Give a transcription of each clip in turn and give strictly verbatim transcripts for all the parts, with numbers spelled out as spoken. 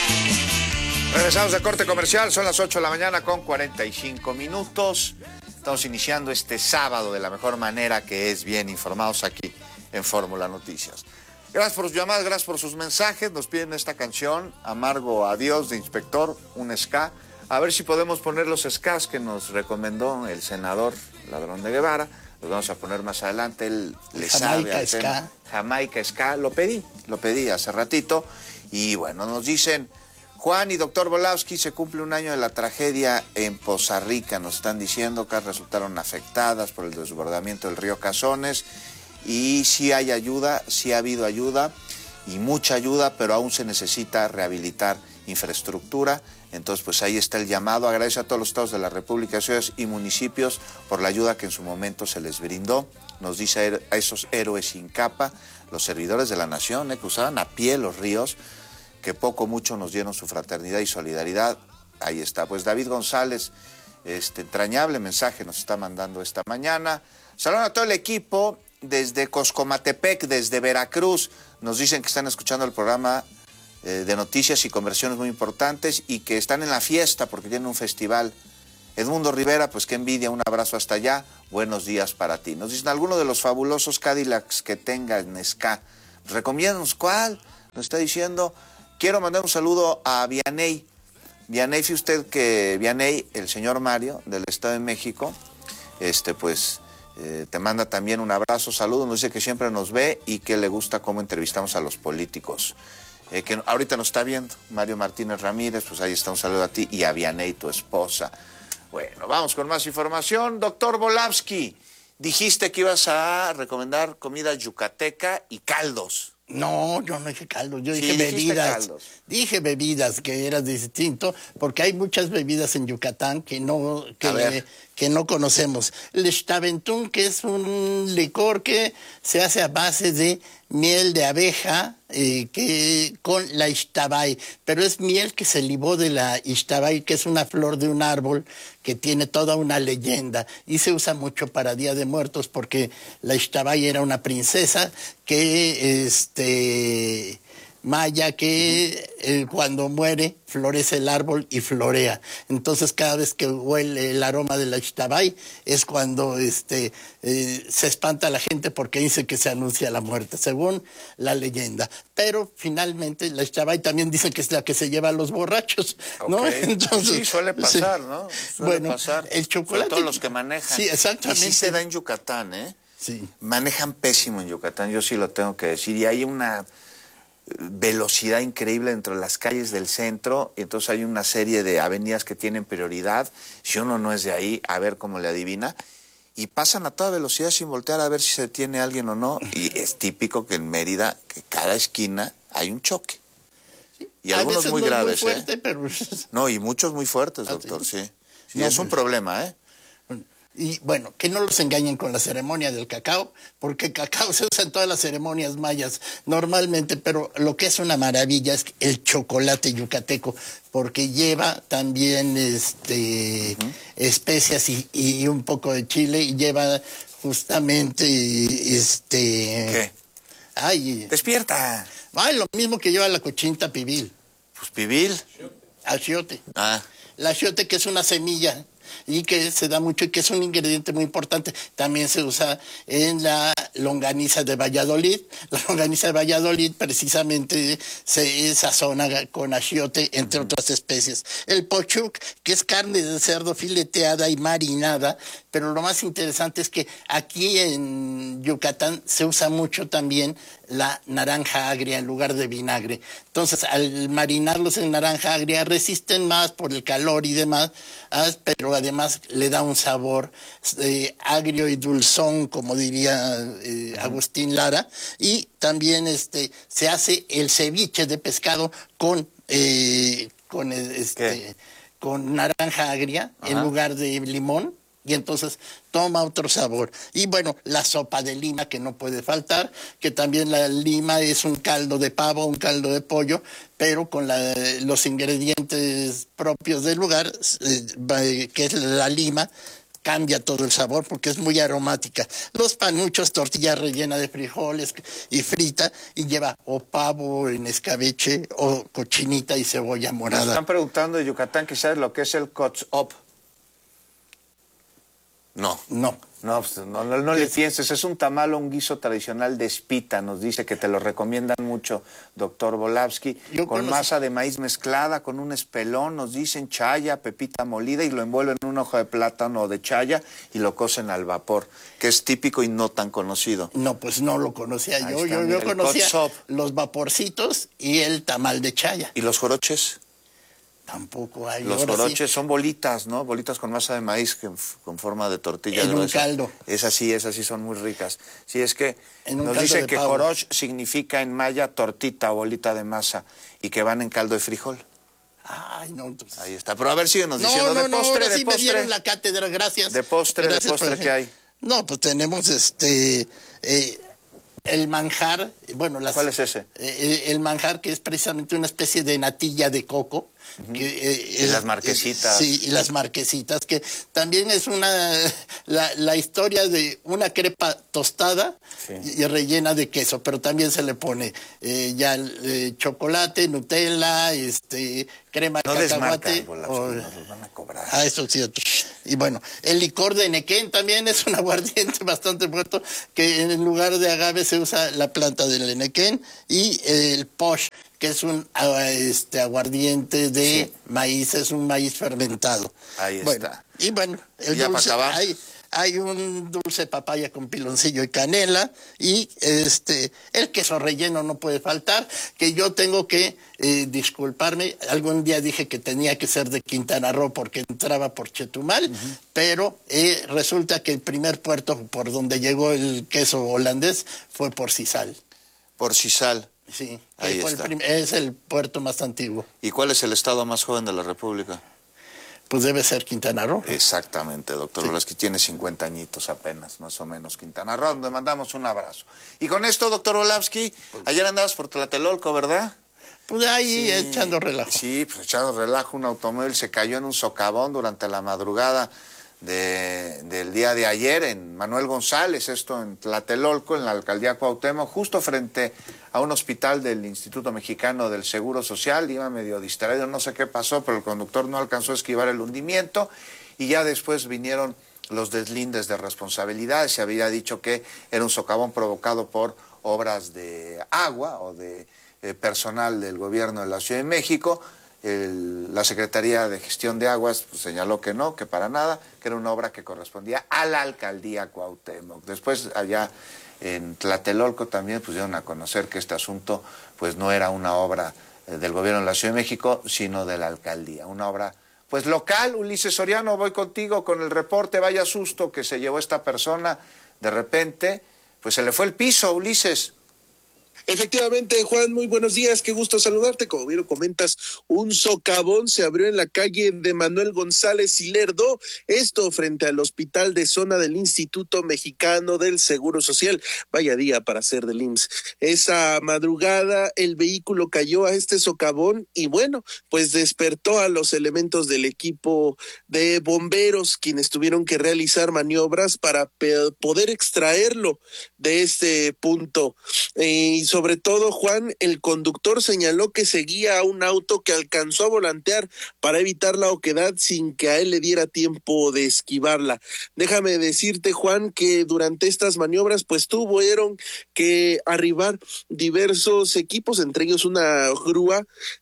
Regresamos de corte comercial, son las ocho de la mañana con cuarenta y cinco minutos. Estamos iniciando este sábado de la mejor manera, que es bien informados aquí en Fórmula Noticias. Gracias por sus llamadas, gracias por sus mensajes. Nos piden esta canción, Amargo Adiós, de Inspector, un ska. A ver si podemos poner los skas que nos recomendó el senador Ladrón de Guevara. Los vamos a poner más adelante. Él le sabe al tema. Jamaica Ska. Lo pedí, lo pedí hace ratito. Y bueno, nos dicen, Juan y doctor Volowski, se cumple un año de la tragedia en Poza Rica. Nos están diciendo que resultaron afectadas por el desbordamiento del río Cazones. Y sí hay ayuda, sí ha habido ayuda y mucha ayuda, pero aún se necesita rehabilitar infraestructura. Entonces, pues ahí está el llamado. Agradece a todos los estados de la República, ciudades y municipios por la ayuda que en su momento se les brindó. Nos dice a esos héroes sin capa, los servidores de la nación, eh, que usaban a pie los ríos, que poco o mucho nos dieron su fraternidad y solidaridad. Ahí está. Pues David González, este entrañable mensaje nos está mandando esta mañana. Saludos a todo el equipo desde Coscomatepec, desde Veracruz. Nos dicen que están escuchando el programa eh, de noticias y conversiones muy importantes y que están en la fiesta porque tienen un festival. Edmundo Rivera, pues qué envidia, un abrazo hasta allá. Buenos días para ti. Nos dicen algunos de los fabulosos Cadillacs que tenga en ska. Recomiéndanos cuál. Nos está diciendo, quiero mandar un saludo a Vianey. Vianey, fíjate usted que Vianey, el señor Mario, del Estado de México, este pues eh, te manda también un abrazo, saludos, nos dice que siempre nos ve y que le gusta cómo entrevistamos a los políticos. Eh, que ahorita nos está viendo, Mario Martínez Ramírez, pues ahí está un saludo a ti y a Vianey, tu esposa. Bueno, vamos con más información. Doctor Volowski, dijiste que ibas a recomendar comida yucateca y caldos. No, yo no dije caldos, yo dije sí, bebidas. Caldos. Dije bebidas, que era distinto, porque hay muchas bebidas en Yucatán que no, que, que no conocemos. El Xtaventún, que es un licor que se hace a base de miel de abeja eh, que, con la ixtabay, pero es miel que se libó de la ixtabay, que es una flor de un árbol que tiene toda una leyenda y se usa mucho para Día de Muertos porque la ixtabay era una princesa que este maya que eh, cuando muere florece el árbol y florea. Entonces cada vez que huele el aroma de la ixtabay es cuando este, eh, se espanta a la gente porque dice que se anuncia la muerte, según la leyenda. Pero finalmente la ixtabay también dice que es la que se lleva a los borrachos, ¿no? Okay. Entonces, sí, suele pasar, sí. ¿no? Suele bueno, pasar. el chocolate... Sobre todo los que manejan. Sí, exactamente. Y sí se da en Yucatán, ¿eh? Sí. Manejan pésimo en Yucatán, yo sí lo tengo que decir. Y hay una velocidad increíble dentro de las calles del centro, y entonces hay una serie de avenidas que tienen prioridad. Si uno no es de ahí, a ver cómo le adivina. Y pasan a toda velocidad sin voltear a ver si se detiene alguien o no. Y es típico que en Mérida, que cada esquina hay un choque. Sí. Y a algunos muy no graves, muy fuerte, ¿eh? Pero... No, y muchos muy fuertes, doctor, sí. Sí, sí no, es un pues... problema, ¿eh? Y bueno, que no los engañen con la ceremonia del cacao, porque cacao se usa en todas las ceremonias mayas normalmente, pero lo que es una maravilla es el chocolate yucateco, porque lleva también este uh-huh. especias y, y un poco de chile, y lleva justamente este... ¿Qué? Ay, ¡despierta! Ay, lo mismo que lleva la cochinita pibil. Pues pibil. Achiote. Ah. La achiote, que es una semilla y que se da mucho y que es un ingrediente muy importante. También se usa en la longaniza de Valladolid. La longaniza de Valladolid precisamente se sazona con achiote, entre uh-huh. otras especies. El pochuc, que es carne de cerdo fileteada y marinada, pero lo más interesante es que aquí en Yucatán se usa mucho también la naranja agria en lugar de vinagre. Entonces, al marinarlos en naranja agria resisten más por el calor y demás, pero además le da un sabor eh, agrio y dulzón, como diría eh, uh-huh. Agustín Lara. Y también este se hace el ceviche de pescado con eh, con este con naranja agria uh-huh. en lugar de limón. Y entonces toma otro sabor. Y bueno, la sopa de lima, que no puede faltar, que también la lima es un caldo de pavo, un caldo de pollo, pero con la, los ingredientes propios del lugar, eh, que es la lima, cambia todo el sabor porque es muy aromática. Los panuchos, tortilla rellena de frijoles y frita, y lleva o pavo en escabeche o cochinita y cebolla morada. Me están preguntando de Yucatán que sabes lo que es el cotzop. No. No. No, pues, no, no, no le pienses, es un tamal o un guiso tradicional de espita, nos dice que te lo recomiendan mucho, doctor Volavsky, Yo con conocí... masa de maíz mezclada, con un espelón, nos dicen chaya, pepita molida, y lo envuelven en una hoja de plátano o de chaya y lo cocen al vapor, que es típico y no tan conocido. No, pues no lo conocía Ahí yo, está, yo, mira, yo el conocía cotzop. los vaporcitos y el tamal de chaya. ¿Y los joroches? Tampoco hay. Los Ahora joroches sí, son bolitas, ¿no? Bolitas con masa de maíz que, con forma de tortilla en un gruesa. caldo. Esas sí, esas sí son muy ricas. Sí, es que En un nos caldo dicen de que pavo. joroch significa en maya tortita o bolita de masa y que van en caldo de frijol. Ay, no, entonces... Ahí está. Pero a ver, síguenos No, diciendo no, de no, postre, ahora de sí me postre. dieron la cátedra, gracias. De postre, de Gracias postre, por- ¿qué hay? No, pues tenemos este... eh, el manjar, bueno, las, ¿Cuál es ese? eh, el manjar, que es precisamente una especie de natilla de coco. Uh-huh. que, eh, Y es, las marquesitas. Eh, sí, y las marquesitas, que también es una la, la historia de una crepa tostada, sí, y, y rellena de queso, pero también se le pone eh, ya eh, chocolate, Nutella, este crema de no cacahuate. Desmarca, o, nos los van a cobrar. Ah, eso es cierto. Y bueno, el licor de Nequén también es un aguardiente bastante fuerte, que en lugar de agave se usa la planta del Nequén, y el posh, que es un este, aguardiente de sí. maíz, es un maíz fermentado. Ahí bueno, está. Y bueno, el ¿Y ya dulce, para acabar? hay, hay un dulce papaya con piloncillo y canela, y este el queso relleno no puede faltar, que yo tengo que eh, disculparme, algún día dije que tenía que ser de Quintana Roo porque entraba por Chetumal, uh-huh. pero eh, resulta que el primer puerto por donde llegó el queso holandés fue por Sisal. Por Sisal. Sí, ahí fue está. El prim- es el puerto más antiguo. ¿Y cuál es el estado más joven de la República? Pues debe ser Quintana Roo. Exactamente, doctor sí. Volavsky, tiene cincuenta añitos apenas, más o menos, Quintana Roo, donde mandamos un abrazo. Y con esto, doctor Volavsky, ayer andabas por Tlatelolco, ¿verdad? Pues ahí sí, echando relajo. Sí, pues echando relajo, un automóvil se cayó en un socavón durante la madrugada de, del día de ayer en Manuel González, esto en Tlatelolco, en la alcaldía Cuauhtémoc, justo frente a un hospital del Instituto Mexicano del Seguro Social. Iba medio distraído, no sé qué pasó, pero el conductor no alcanzó a esquivar el hundimiento y ya después vinieron los deslindes de responsabilidad. Se había dicho que era un socavón provocado por obras de agua o de eh, personal del gobierno de la Ciudad de México. El, la Secretaría de Gestión de Aguas pues, señaló que no, que para nada, que era una obra que correspondía a la alcaldía Cuauhtémoc. Después allá en Tlatelolco también pues dieron a conocer que este asunto pues no era una obra eh, del gobierno de la Ciudad de México, sino de la alcaldía, una obra pues local. Ulises Soriano, voy contigo con el reporte. Vaya susto que se llevó esta persona, de repente pues se le fue el piso, Ulises. Efectivamente, Juan, muy buenos días, qué gusto saludarte. Como bien lo comentas, un socavón se abrió en la calle de Manuel González y Lerdo, esto frente al hospital de zona del Instituto Mexicano del Seguro Social. Vaya día para ser del I M S S. Esa madrugada el vehículo cayó a este socavón y bueno, pues despertó a los elementos del equipo de bomberos, quienes tuvieron que realizar maniobras para poder extraerlo de este punto. Y sobre todo, Juan, el conductor señaló que seguía a un auto que alcanzó a volantear para evitar la oquedad sin que a él le diera tiempo de esquivarla. Déjame decirte, Juan, que durante estas maniobras pues tuvieron que arribar diversos equipos, entre ellos una grúa,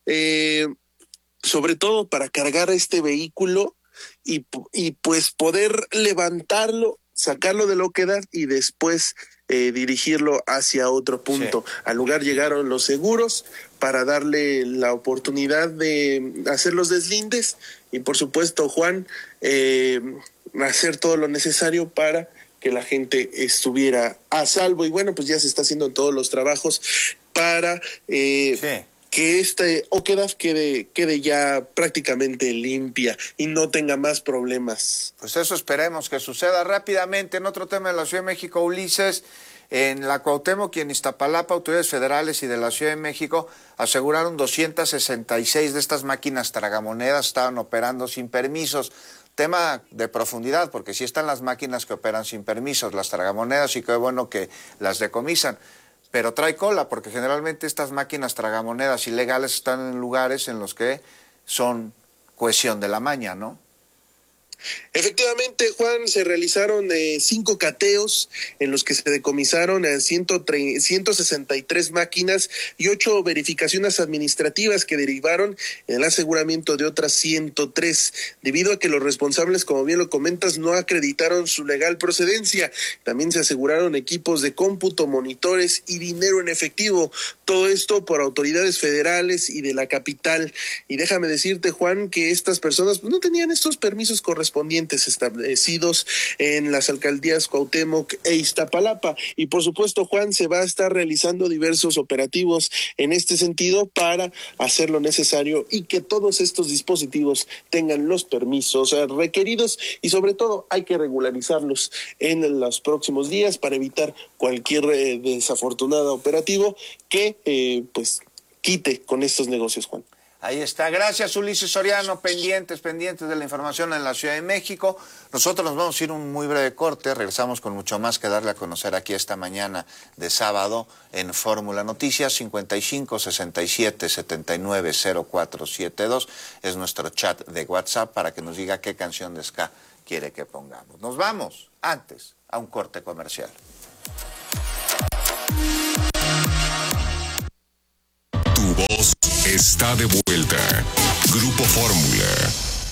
eh, sobre todo para cargar este vehículo y, y pues poder levantarlo, sacarlo de la oquedad y después Eh, dirigirlo hacia otro punto. Sí. Al lugar llegaron los seguros para darle la oportunidad de hacer los deslindes y por supuesto, Juan, eh, hacer todo lo necesario para que la gente estuviera a salvo. Y bueno, pues ya se está haciendo todos los trabajos para eh, sí. que esta oquedad quede, quede ya prácticamente limpia y no tenga más problemas. Pues eso esperemos que suceda rápidamente. En otro tema de la Ciudad de México, Ulises, en la Cuauhtémoc y en Iztapalapa, autoridades federales y de la Ciudad de México aseguraron doscientas sesenta y seis de estas máquinas tragamonedas estaban operando sin permisos. tema de profundidad, porque sí están las máquinas que operan sin permisos, las tragamonedas, y qué bueno que las decomisan. Pero trae cola, porque generalmente estas máquinas tragamonedas ilegales están en lugares en los que son cohesión de la maña, ¿no? Efectivamente, Juan, se realizaron eh, cinco cateos en los que se decomisaron a ciento sesenta y tres máquinas y ocho verificaciones administrativas que derivaron en el aseguramiento de otras ciento tres, debido a que los responsables, como bien lo comentas, no acreditaron su legal procedencia. También se aseguraron equipos de cómputo, monitores y dinero en efectivo. Todo esto por autoridades federales y de la capital. Y déjame decirte, Juan, que estas personas pues, no tenían estos permisos correspondientes establecidos en las alcaldías Cuauhtémoc e Iztapalapa. Y por supuesto, Juan, se va a estar realizando diversos operativos en este sentido para hacer lo necesario y que todos estos dispositivos tengan los permisos requeridos, y sobre todo hay que regularizarlos en los próximos días para evitar cualquier eh, desafortunado operativo que eh, pues quite con estos negocios, Juan. Ahí está. Gracias, Ulises Soriano. Pendientes, pendientes de la información en la Ciudad de México. Nosotros nos vamos a ir un muy breve corte. Regresamos con mucho más que darle a conocer aquí esta mañana de sábado en Fórmula Noticias. cincuenta y cinco, sesenta y siete, setenta y nueve, cero cuatro siete dos es nuestro chat de WhatsApp para que nos diga qué canción de ska quiere que pongamos. Nos vamos antes a un corte comercial. Tu voz está de vuelta. Grupo Fórmula.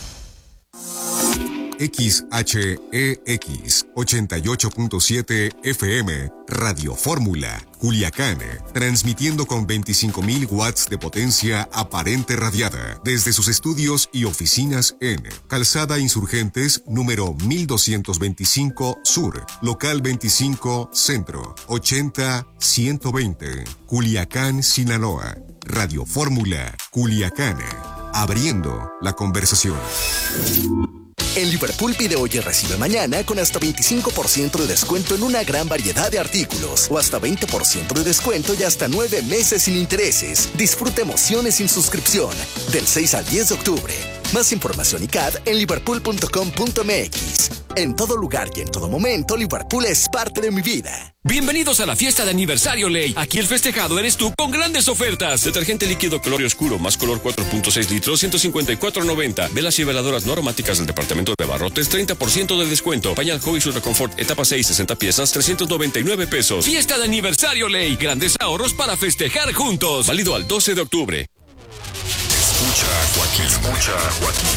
X H E X ochenta y ocho punto siete F M, Radio Fórmula, Culiacán, transmitiendo con veinticinco mil watts de potencia aparente radiada desde sus estudios y oficinas en Calzada Insurgentes número mil doscientos veinticinco Sur, local veinticinco Centro, ochenta ciento veinte, Culiacán, Sinaloa. Radio Fórmula, Culiacán, abriendo la conversación. En Liverpool pide hoy y recibe mañana con hasta veinticinco por ciento de descuento en una gran variedad de artículos o hasta veinte por ciento de descuento y hasta nueve meses sin intereses. Disfruta emociones sin suscripción del seis al diez de octubre. Más información y C A D en liverpool punto com punto m x. En todo lugar y en todo momento, Liverpool es parte de mi vida. Bienvenidos a la fiesta de aniversario Ley. Aquí el festejado eres tú con grandes ofertas. Detergente líquido color y oscuro más color cuatro punto seis litros, ciento cincuenta y cuatro noventa. Velas y veladoras no aromáticas del departamento de abarrotes, treinta por ciento de descuento. Pañal Hobby Super Confort etapa seis, sesenta piezas, trescientos noventa y nueve pesos. Fiesta de aniversario Ley. Grandes ahorros para festejar juntos. Válido al doce de octubre. Escucha a Joaquín. Escucha a Joaquín.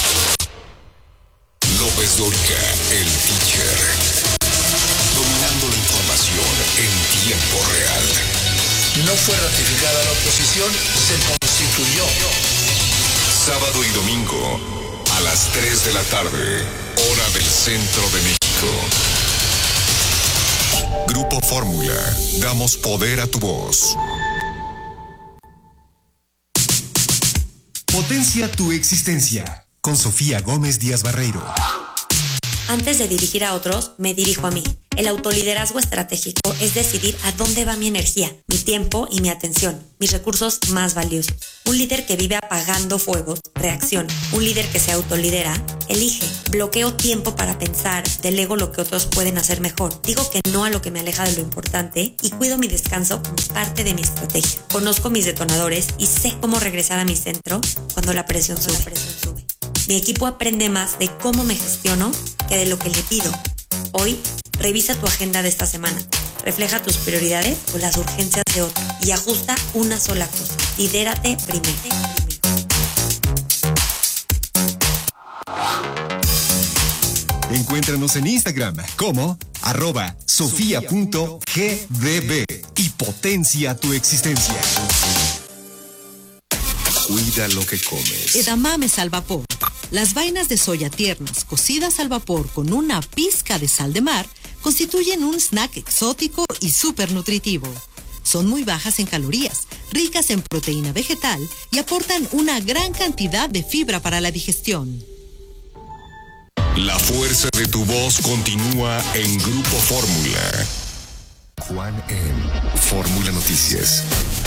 López Dóriga, el teacher. Dominando la información en tiempo real. No fue ratificada la oposición, se constituyó. Sábado y domingo a las tres de la tarde, hora del centro de México. Grupo Fórmula, damos poder a tu voz. Potencia tu existencia, con Sofía Gómez Díaz Barreiro. Antes de dirigir a otros, me dirijo a mí. El autoliderazgo estratégico es decidir a dónde va mi energía, mi tiempo y mi atención, mis recursos más valiosos. Un líder que vive apagando fuegos, reacciona. Un líder que se autolidera, elige. Bloqueo tiempo para pensar, delego lo que otros pueden hacer mejor. Digo que no a lo que me aleja de lo importante y cuido mi descanso como parte de mi estrategia. Conozco mis detonadores y sé cómo regresar a mi centro cuando la presión sube. La presión sube. Mi equipo aprende más de cómo me gestiono que de lo que le pido. Hoy, revisa tu agenda de esta semana. Refleja tus prioridades o las urgencias de otro y ajusta una sola cosa. Lidérate primero. Encuéntranos en Instagram como arroba sofía.gdb y potencia tu existencia. Cuida lo que comes. Edamames al vapor. Las vainas de soya tiernas cocidas al vapor con una pizca de sal de mar constituyen un snack exótico y súper nutritivo. Son muy bajas en calorías, ricas en proteína vegetal y aportan una gran cantidad de fibra para la digestión. La fuerza de tu voz continúa en Grupo Fórmula. Juan en Fórmula Noticias.